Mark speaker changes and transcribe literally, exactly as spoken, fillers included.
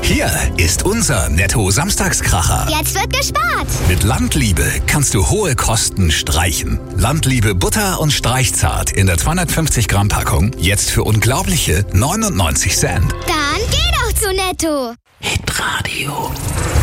Speaker 1: Hier ist unser Netto-Samstagskracher.
Speaker 2: Jetzt wird gespart.
Speaker 1: Mit Landliebe kannst du hohe Kosten streichen. Landliebe Butter und Streichzart in der zweihundertfünfzig Gramm Packung jetzt für unglaubliche neunundneunzig Cent.
Speaker 2: Dann geh doch zu Netto.
Speaker 1: Hitradio.